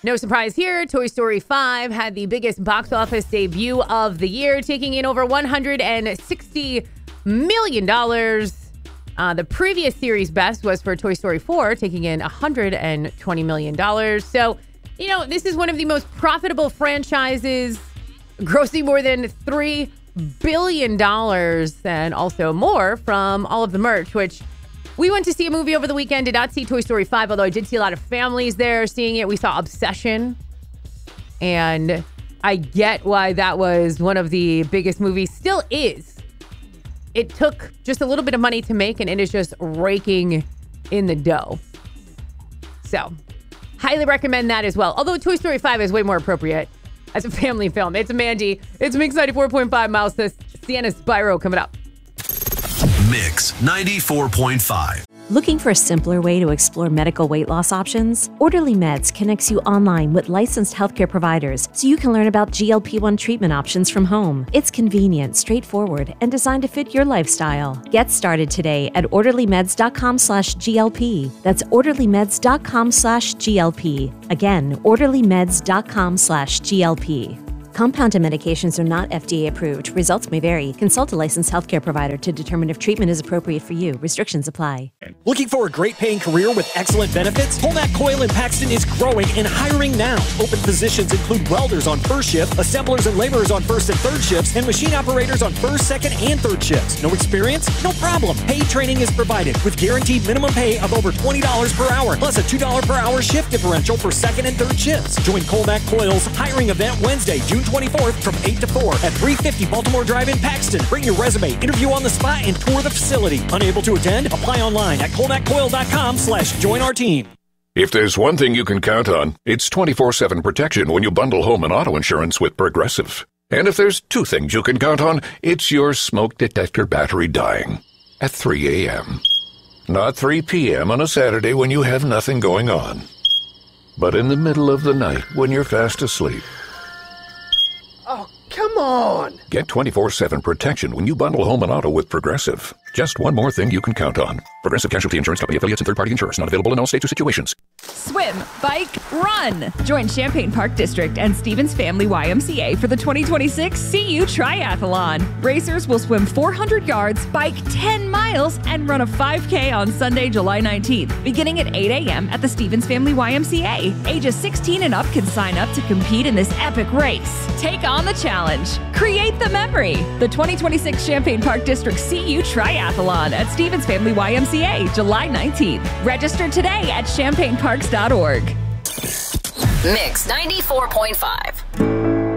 No surprise here, Toy Story 5 had the biggest box office debut of the year, taking in over $160 million. The previous series best was for Toy Story 4, taking in $120 million. So, this is one of the most profitable franchises, grossing more than $3 billion and also more from all of the merch, which we went to see a movie over the weekend. Did not see Toy Story 5, although I did see a lot of families there seeing it. We saw Obsession, and I get why that was one of the biggest movies. Still is. It took just a little bit of money to make, and it is just raking in the dough. So, highly recommend that as well. Although Toy Story 5 is way more appropriate as a family film. It's Mandy. It's Mix 94.5. Miles says Sienna Spyro coming up. Mix 94.5. Looking for a simpler way to explore medical weight loss options? Orderly Meds connects you online with licensed healthcare providers so you can learn about GLP-1 treatment options from home. It's convenient, straightforward, and designed to fit your lifestyle. Get started today at orderlymeds.com/GLP. That's orderlymeds.com/GLP. Again, orderlymeds.com/GLP. Compounded medications are not FDA approved. Results may vary. Consult a licensed healthcare provider to determine if treatment is appropriate for you. Restrictions apply. Looking for a great paying career with excellent benefits? Colmac Coil in Paxton is growing and hiring now. Open positions include welders on first shift, assemblers and laborers on first and third shifts, and machine operators on first, second, and third shifts. No experience? No problem. Paid training is provided with guaranteed minimum pay of over $20 per hour, plus a $2 per hour shift differential for second and third shifts. Join Colmac Coil's hiring event Wednesday, June 24th from 8 to 4 at 350 Baltimore Drive in Paxton. Bring your resume, interview on the spot, and tour the facility. Unable to attend? Apply online at colmaccoil.com/join our team. If there's one thing you can count on, it's 24/7 protection when you bundle home and auto insurance with Progressive. And if there's two things you can count on, it's your smoke detector battery dying at 3 a.m. Not 3 p.m. on a Saturday when you have nothing going on, but in the middle of the night when you're fast asleep. Oh, come on! Get 24/7 protection when you bundle home and auto with Progressive. Just one more thing you can count on. Progressive Casualty Insurance Company affiliates and third-party insurers. Not available in all states or situations. Swim, bike, run. Join Champaign Park District and Stevens Family YMCA for the 2026 CU Triathlon. Racers will swim 400 yards, bike 10 miles, and run a 5K on Sunday, July 19th, beginning at 8 a.m. at the Stevens Family YMCA. Ages 16 and up can sign up to compete in this epic race. Take on the challenge. Create the memory. The 2026 Champaign Park District CU Triathlon at Stevens Family YMCA, July 19th. Register today at champaignparks.org. Mix 94.5.